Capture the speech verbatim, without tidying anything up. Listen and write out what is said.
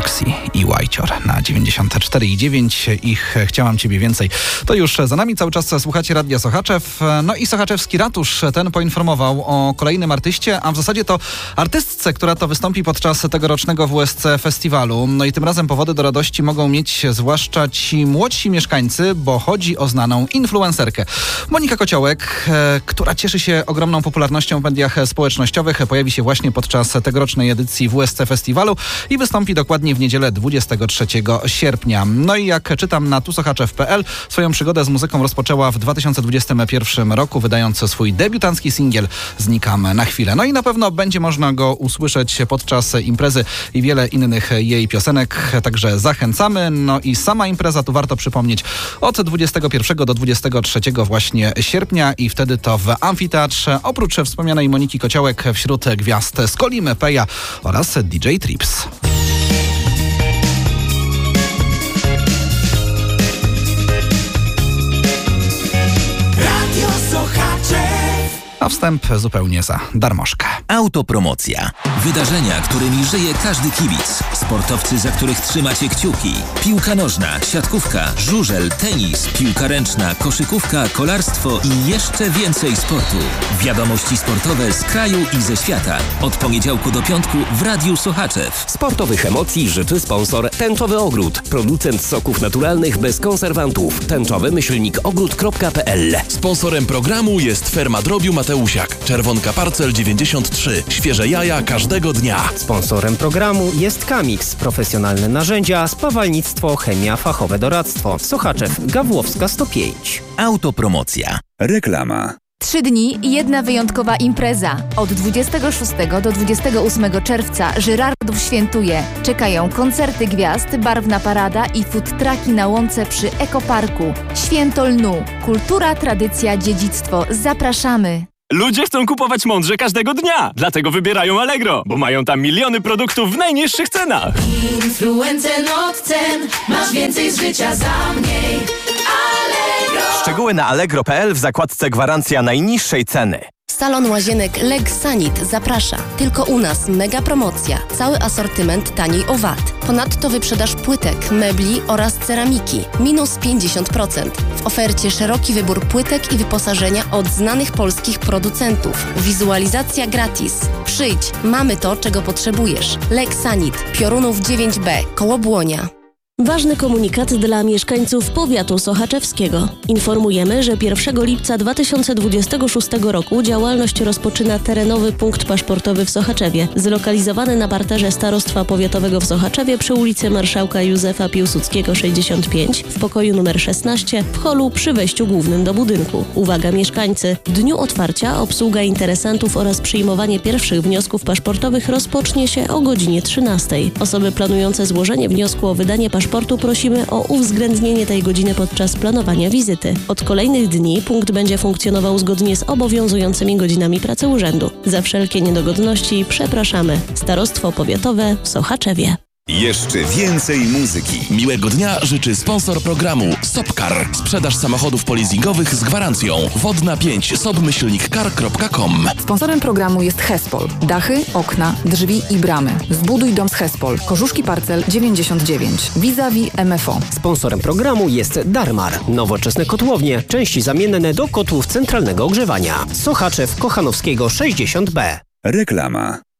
Roxy i Whitecior na dziewięćdziesiąt cztery i dziewięć. Ich Chciałam Ciebie więcej. To już za nami, cały czas słuchacie Radia Sochaczew. No i sochaczewski ratusz ten poinformował o kolejnym artyście, a w zasadzie to artystce, która to wystąpi podczas tegorocznego W S C Festiwalu. No i tym razem powody do radości mogą mieć zwłaszcza ci młodsi mieszkańcy, bo chodzi o znaną influencerkę. Monika Kociołek, e, która cieszy się ogromną popularnością w mediach społecznościowych, pojawi się właśnie podczas tegorocznej edycji W S C Festiwalu i wystąpi dokładnie w niedzielę dwudziestego trzeciego sierpnia. No i jak czytam na tu sochaczew kropka p l, swoją przygodę z muzyką rozpoczęła w dwa tysiące dwudziestym pierwszym roku, wydając swój debiutancki singiel Znikam na chwilę. No i na pewno będzie można go usłyszeć podczas imprezy i wiele innych jej piosenek, także zachęcamy. No i sama impreza, tu warto przypomnieć, od dwudziestego pierwszego do dwudziestego trzeciego właśnie sierpnia i wtedy to w Amfiteatrze. Oprócz wspomnianej Moniki Kociołek wśród gwiazd Skolimy, Peja oraz D J Trips. A wstęp zupełnie za darmożkę. Autopromocja. Wydarzenia, którymi żyje każdy kibic. Sportowcy, za których trzymacie kciuki. Piłka nożna, siatkówka, żużel, tenis, piłka ręczna, koszykówka, kolarstwo i jeszcze więcej sportu. Wiadomości sportowe z kraju i ze świata. Od poniedziałku do piątku w Radiu Sochaczew. Sportowych emocji życzy sponsor Tęczowy Ogród. Producent soków naturalnych bez konserwantów. Tęczowy myślnik ogród kropka p l. Sponsorem programu jest ferma drobiu Mateusiak. Czerwonka Parcel dziewięćdziesiąt trzy. Świeże jaja każdego dnia. Sponsorem programu jest Kamix. Profesjonalne narzędzia, spawalnictwo, chemia, fachowe doradztwo. Sochaczew, Gawłowska sto pięć. Autopromocja. Reklama. Trzy dni i jedna wyjątkowa impreza. Od dwudziestego szóstego do dwudziestego ósmego czerwca Żyrardów świętuje. Czekają koncerty gwiazd, barwna parada i food trucki na łące przy Ekoparku. Święto lnu. Kultura, tradycja, dziedzictwo. Zapraszamy! Ludzie chcą kupować mądrze każdego dnia, dlatego wybierają Allegro, bo mają tam miliony produktów w najniższych cenach. Influencer od cen, masz więcej z życia za mniej. Allegro! Szczegóły na allegro kropka p l w zakładce gwarancja najniższej ceny. Salon Łazienek Legsanit zaprasza. Tylko u nas mega promocja. Cały asortyment taniej o VAT. Ponadto wyprzedaż płytek, mebli oraz ceramiki. Minus pięćdziesiąt procent. W ofercie szeroki wybór płytek i wyposażenia od znanych polskich producentów. Wizualizacja gratis. Przyjdź, mamy to, czego potrzebujesz. Legsanit, Piorunów dziewięć b, koło Błonia. Ważny komunikat dla mieszkańców powiatu sochaczewskiego. Informujemy, że pierwszego lipca dwa tysiące dwudziestego szóstego roku działalność rozpoczyna terenowy punkt paszportowy w Sochaczewie, zlokalizowany na parterze Starostwa Powiatowego w Sochaczewie przy ulicy Marszałka Józefa Piłsudskiego sześćdziesiąt pięć w pokoju numer szesnaście w holu przy wejściu głównym do budynku. Uwaga mieszkańcy! W dniu otwarcia obsługa interesantów oraz przyjmowanie pierwszych wniosków paszportowych rozpocznie się o godzinie trzynastej. Osoby planujące złożenie wniosku o wydanie paszportu prosimy o uwzględnienie tej godziny podczas planowania wizyty. Od kolejnych dni punkt będzie funkcjonował zgodnie z obowiązującymi godzinami pracy urzędu. Za wszelkie niedogodności przepraszamy. Starostwo Powiatowe w Sochaczewie. Jeszcze więcej muzyki. Miłego dnia życzy sponsor programu Sopcar. Sprzedaż samochodów polizingowych z gwarancją. Wodna pięć sobmyślnik car kropka com. Sponsorem programu jest Hespol. Dachy, okna, drzwi i bramy. Zbuduj dom z Hespol. Korzuszki Parcel dziewięćdziesiąt dziewięć. Vis-a-vis M F O. Sponsorem programu jest Darmar. Nowoczesne kotłownie. Części zamienne do kotłów centralnego ogrzewania. Sochaczew Kochanowskiego sześćdziesiąt b. Reklama.